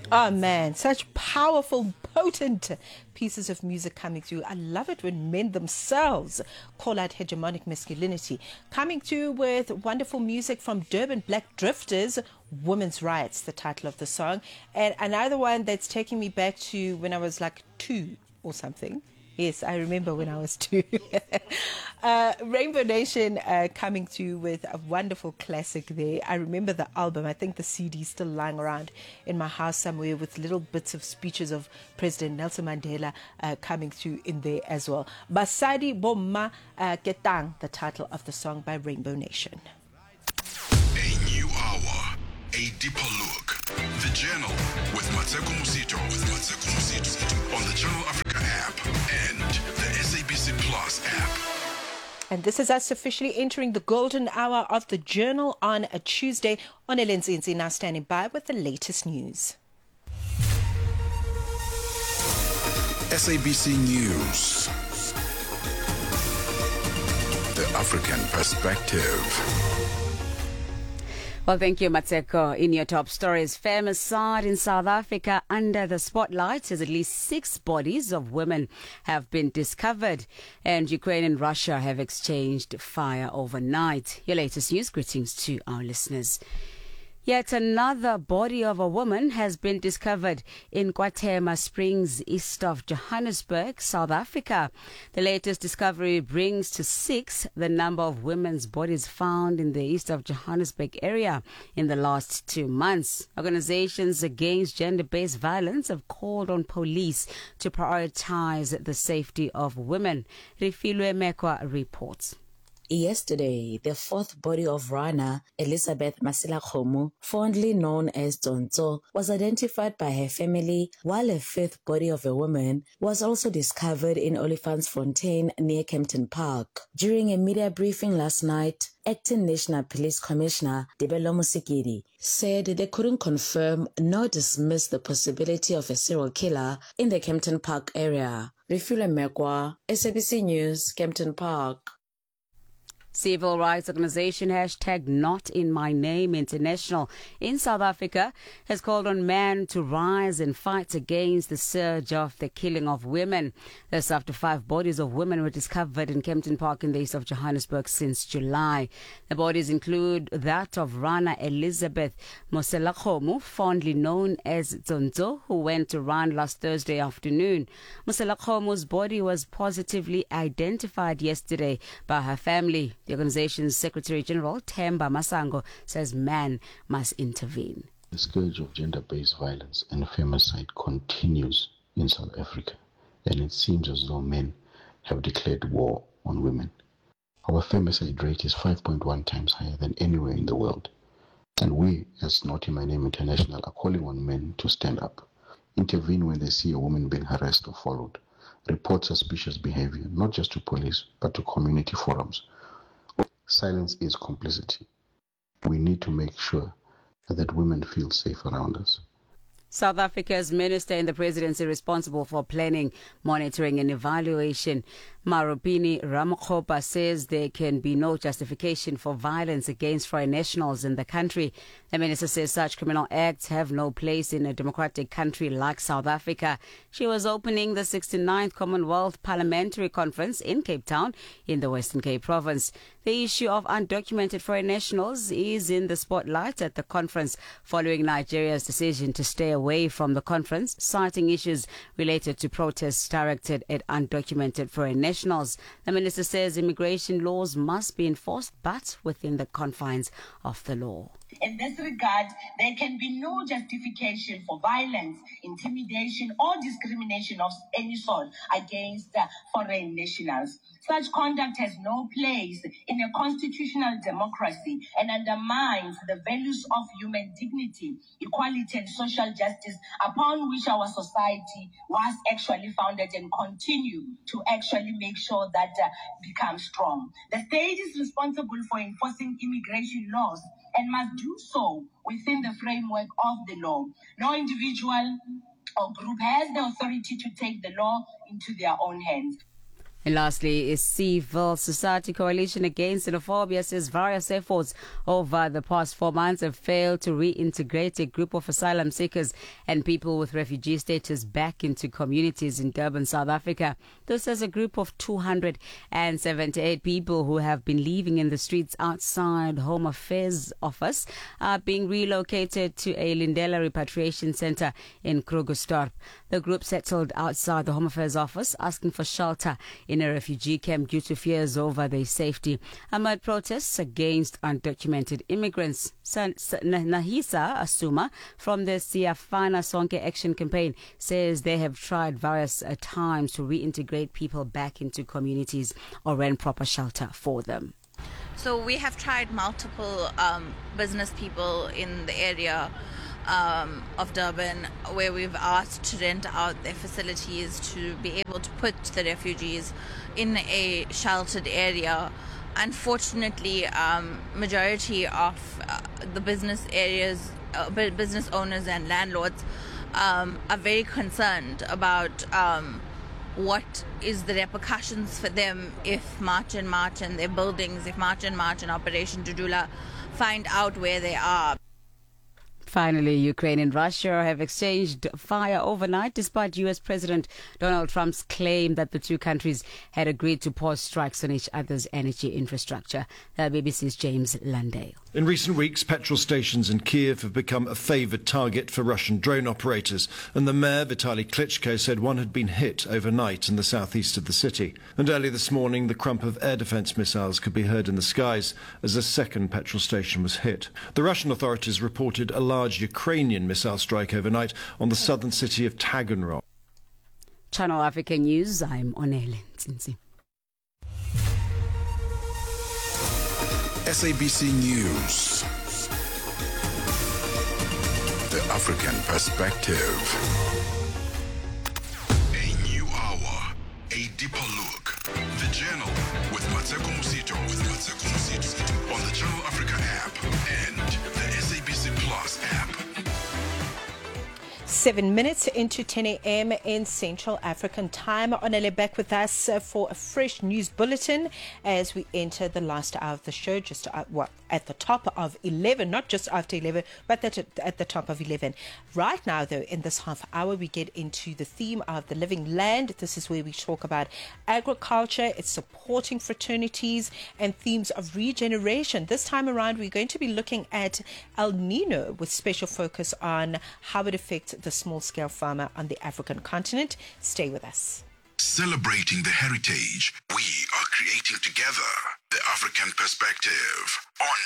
Oh man, such powerful, potent pieces of music coming through. I love it when men themselves call out hegemonic masculinity. Coming through with wonderful music from Durban Black Drifters, Women's Rights, the title of the song. And another one that's taking me back to when I was like 2 or something. Yes, I remember when I was 2. Rainbow Nation coming through with a wonderful classic there. I remember the album. I think the CD is still lying around in my house somewhere with little bits of speeches of President Nelson Mandela coming through in there as well. Basadi Bomma Ketang, the title of the song by Rainbow Nation. A new hour, a deeper look. The Journal with Mateko Musito. On the Channel Africa app and the SABC Plus app. And this is us officially entering the golden hour of the Journal on a Tuesday. Onele Nzinzi now standing by with the latest news. SABC News. The African Perspective. Well, thank you, Matseko. In your top stories, femicide in South Africa under the spotlight as at least 6 bodies of women have been discovered, and Ukraine and Russia have exchanged fire overnight. Your latest news. Greetings to our listeners. Yet another body of a woman has been discovered in KwaThema Springs, east of Johannesburg, South Africa. The latest discovery brings to 6 the number of women's bodies found in the east of Johannesburg area in the last 2 months. Organizations against gender-based violence have called on police to prioritize the safety of women. Refilwe Mekwa reports. Yesterday, the 4th body of Rana, Elizabeth Masilakhomo, fondly known as Donzo, was identified by her family, while a 5th body of a woman was also discovered in Olifantsfontein near Kempton Park. During a media briefing last night, Acting National Police Commissioner Debelo Musikidi said they couldn't confirm nor dismiss the possibility of a serial killer in the Kempton Park area. Refule Mekwa, SABC News, Kempton Park. Civil rights organization #NotInMyName International in South Africa has called on men to rise and fight against the surge of the killing of women. This after 5 bodies of women were discovered in Kempton Park in the east of Johannesburg since July. The bodies include that of Rana Elizabeth Moselakhomo, fondly known as Zonzo, who went to run last Thursday afternoon. Moselakhomo's body was positively identified yesterday by her family. The organization's Secretary General, Themba Masango, says man must intervene. The scourge of gender-based violence and femicide continues in South Africa, and it seems as though men have declared war on women. Our femicide rate is 5.1 times higher than anywhere in the world, and we, as Not In My Name International, are calling on men to stand up, intervene when they see a woman being harassed or followed, report suspicious behavior, not just to police, but to community forums. Silence is complicity. We need to make sure that women feel safe around us. South Africa's minister in the presidency responsible for planning, monitoring and evaluation, Marupini Ramakgopa, says there can be no justification for violence against foreign nationals in the country. The minister says such criminal acts have no place in a democratic country like South Africa. She was opening the 69th Commonwealth Parliamentary Conference in Cape Town in the Western Cape province. The issue of undocumented foreign nationals is in the spotlight at the conference following Nigeria's decision to stay away from the conference, citing issues related to protests directed at undocumented foreign nationals. The minister says immigration laws must be enforced, but within the confines of the law. In this regard, there can be no justification for violence, intimidation, or discrimination of any sort against foreign nationals. Such conduct has no place in a constitutional democracy and undermines the values of human dignity, equality, and social justice upon which our society was actually founded and continue to actually make sure that becomes strong. The state is responsible for enforcing immigration laws and must do so within the framework of the law. No individual or group has the authority to take the law into their own hands. And lastly, is Civil Society Coalition Against Xenophobia says various efforts over the past 4 months have failed to reintegrate a group of asylum seekers and people with refugee status back into communities in Durban, South Africa. This is a group of 278 people who have been living in the streets outside Home Affairs Office are being relocated to a Lindela repatriation center in Krugersdorp. The group settled outside the Home Affairs Office asking for shelter in a refugee camp due to fears over their safety amid protests against undocumented immigrants. Nahisa Asuma from the Siyafana Sonke Action Campaign says they have tried various times to reintegrate people back into communities or rent proper shelter for them. So we have tried multiple business people in the area of Durban, where we've asked to rent out their facilities to be able to put the refugees in a sheltered area. Unfortunately, majority of the business areas, business owners and landlords are very concerned about what is the repercussions for them if March and their buildings, if March and Operation Dudula find out where they are. Finally, Ukraine and Russia have exchanged fire overnight despite U.S. President Donald Trump's claim that the two countries had agreed to pause strikes on each other's energy infrastructure. BBC's James Landale. In recent weeks, petrol stations in Kiev have become a favoured target for Russian drone operators, and the mayor, Vitaly Klitschko, said one had been hit overnight in the southeast of the city. And early this morning, the crump of air defence missiles could be heard in the skies as a second petrol station was hit. The Russian authorities reported a large Ukrainian missile strike overnight on the southern city of Taganrog. Channel Africa News, I'm Onele Nzinzi. SABC News. The African Perspective. A new hour, a deeper look. The Journal with Mateko Musito. On the Channel Africa app and the SABC Plus app. 7 minutes into 10 a.m. in Central African Time. Onele back with us for a fresh news bulletin as we enter the last hour of the show, just at the top of 11, not just after 11, but at the top of 11. Right now, though, in this half hour, we get into the theme of the living land. This is where we talk about agriculture, its supporting fraternities, and themes of regeneration. This time around, we're going to be looking at El Nino with special focus on how it affects the small-scale farmer on the African continent. Stay with us. Celebrating the heritage we are creating together. The African Perspective on